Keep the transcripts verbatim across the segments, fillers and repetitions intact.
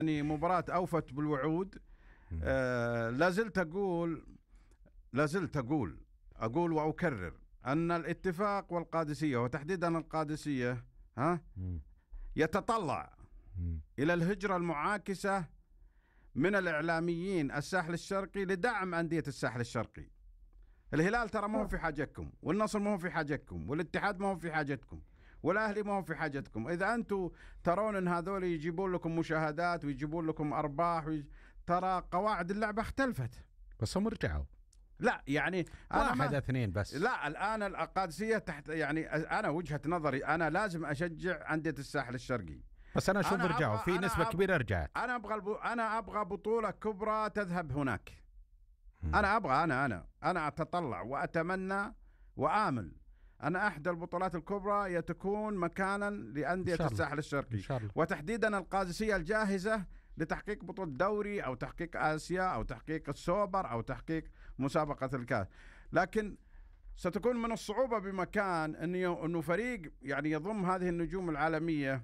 يعني مباراة أوفت بالوعود. آه لازلت أقول لازلت أقول أقول وأكرر أن الاتفاق والقادسية وتحديدا القادسية ها يتطلع إلى الهجرة المعاكسة من الإعلاميين الساحل الشرقي لدعم أندية الساحل الشرقي. الهلال ترى ما هو في حاجتكم، والنصر ما هو في حاجتكم، والاتحاد ما هو في حاجتكم، والأهلي ما هو في حاجتكم. إذا أنتم ترون أن هذول يجيبون لكم مشاهدات ويجيبون لكم أرباح ويج... ترى قواعد اللعبة اختلفت. بس هم رجعوا. لا يعني أنا واحد اثنين بس. لا الآن القادسية تحت، يعني أنا وجهة نظري أنا لازم أشجع أندية الساحل الشرقي. بس أنا أشوف رجعوا في نسبة كبيرة رجعت. أنا أبغى البو... أنا أبغى بطولة كبرى تذهب هناك. م. أنا أبغى أنا أنا أنا أتطلع وأتمنى وآمل أن أحد البطولات الكبرى تكون مكانا لأندية الساحل الشرقي، وتحديدا القادسية الجاهزة لتحقيق بطولة دوري أو تحقيق آسيا أو تحقيق السوبر أو تحقيق مسابقة الكاس. لكن ستكون من الصعوبة بمكان أنه أنه فريق يعني يضم هذه النجوم العالمية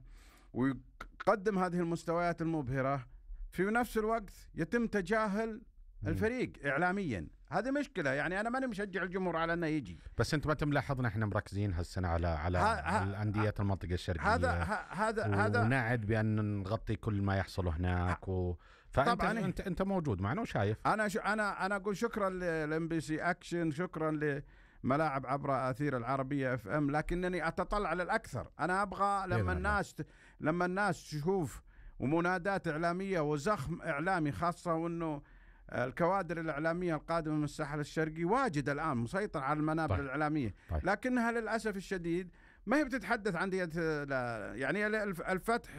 ويقدم هذه المستويات المبهرة في نفس الوقت يتم تجاهل الفريق إعلاميا. هذه مشكلة. يعني أنا ماني مشجع الجمهور على أنه يجي. بس أنت ما تم لاحظنا إحنا مركزين هالسنة على على الأندية المنطقة الشرقية. هذا هذا هذا ونعد بأن نغطي كل ما يحصل هناك و... فأنت طبعا انت انت موجود معنا وشايف. انا ش... انا انا اقول شكرا للام بي سي اكشن، شكرا لملاعب عبر اثير العربيه اف ام، لكنني اتطلع للاكثر. انا ابغى لما الناس ت... لما الناس تشوف ومنادات اعلاميه وزخم اعلامي، خاصه وانه الكوادر الإعلامية القادمة من الساحل الشرقي واجد الآن مسيطر على المنابر طيب. الإعلامية طيب. لكنها للأسف الشديد ما هي بتتحدث عن دية. يعني الفتح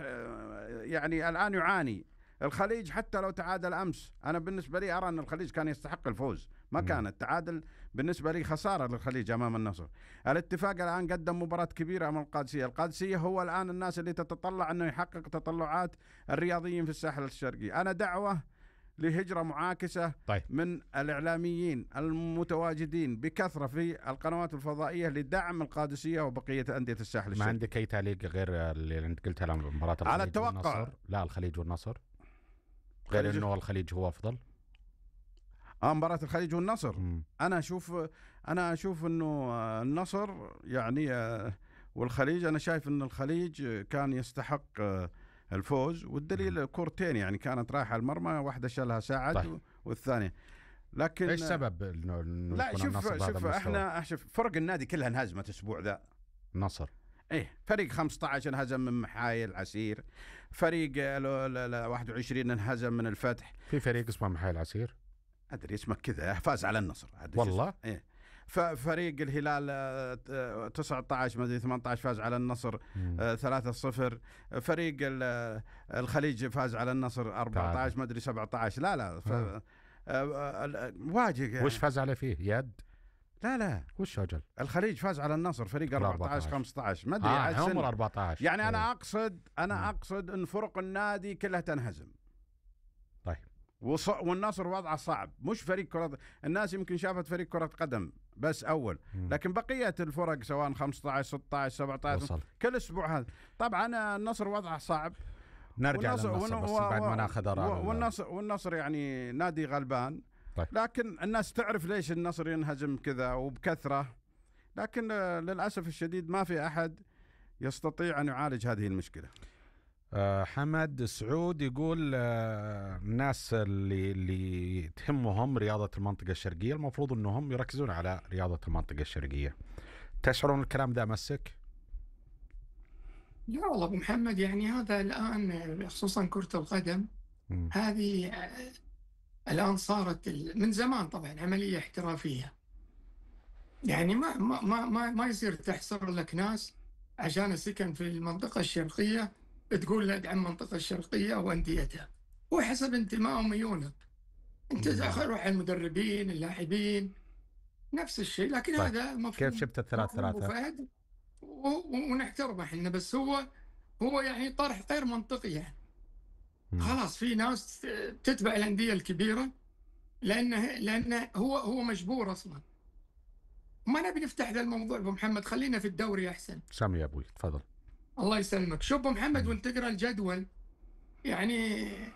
يعني الآن يعاني. الخليج حتى لو تعادل أمس، أنا بالنسبة لي أرى أن الخليج كان يستحق الفوز، ما كان التعادل بالنسبة لي خسارة للخليج أمام النصر. الاتفاق الآن قدم مباراة كبيرة أمام القادسية. القادسية هو الآن الناس اللي تتطلع أنه يحقق تطلعات الرياضيين في الساحل الشرقي. أنا دعوة لهجرة معاكسة طيب. من الإعلاميين المتواجدين بكثرة في القنوات الفضائية لدعم القادسية وبقية أندية الساحل الشرقي. ما عندك أي تعليق غير اللي أنت قلتها على مباراة الخليج على التوقع؟ والنصر؟ لا الخليج والنصر، غير إنه الخليج هو أفضل. آه مباراة الخليج والنصر م. أنا أشوف أنا أشوف إنه النصر يعني والخليج، أنا شايف إن الخليج كان يستحق الفوز، والدليل كورتين يعني كانت رايحة المرمى، واحدة شالها ساعد طيب. والثانية. لكن ايش سبب انه لا شوف شوف احنا شوف فرق النادي كلها انهزمت الاسبوع ذا. النصر ايه فريق خمسة عشر انهزم من محايل عسير، فريق واحد وعشرين انهزم من الفتح، في فريق اسمه محايل عسير ادري اسمك كذا فاز على النصر والله. ايه فريق الهلال تسعة عشر مدري ثمانية عشر فاز على النصر ثلاثة صفر. فريق الخليج فاز على النصر أربعة عشر مدري سبعة عشر. لا لا ف... واجه. وش فاز عليه فيه يد؟ لا لا وش أجل الخليج فاز على النصر فريق أربعة عشر خمسة عشر مدري آه عمر أربعة عشر. يعني أيه. أنا أقصد أنا مم. أقصد أن فرق النادي كلها تنهزم. طيب وص... والنصر وضعه صعب، مش فريق كرة. الناس يمكن شافت فريق كرة قدم بس أول، لكن بقية الفرق سواء خمسة عشر ستة عشر سبعة عشر وصل. كل أسبوع هذا. طبعا النصر وضعه صعب. نرجع للنصر ون... بس بعد ما ناخذ آراء. والنصر والنصر يعني نادي غلبان طيب. لكن الناس تعرف ليش النصر ينهزم كذا وبكثرة، لكن للأسف الشديد ما في أحد يستطيع أن يعالج هذه المشكلة. أه حمد سعود يقول أه الناس اللي اللي تهمهم رياضة المنطقة الشرقية المفروض أنهم يركزون على رياضة المنطقة الشرقية. تشعرون الكلام ده مسك؟ لا والله أبو محمد، يعني هذا الآن خصوصا كرة القدم م. هذه الآن صارت من زمان طبعا عملية احترافية. يعني ما ما ما ما يصير تحصر لك ناس عشان السكن في المنطقة الشرقية تقول له ادعم المنطقة الشرقية وأنديتها، وحسب انتمائهم وميولك انت روح المدربين اللاعبين نفس الشيء. لكن طيب. هذا مفهوم كيف شفت الثلاث ثلاثة ونحترمه احنا، بس هو هو يعني طرح غير منطقي. يعني م. خلاص في ناس تتبع الأندية الكبيرة لأنه لأنه هو هو مجبور أصلا. ما نبي نفتح ذا الموضوع أبو محمد، خلينا في الدوري أحسن. سامي يا أبوي تفضل. الله يسلمك. شوف أبو محمد وانت تقرأ الجدول يعني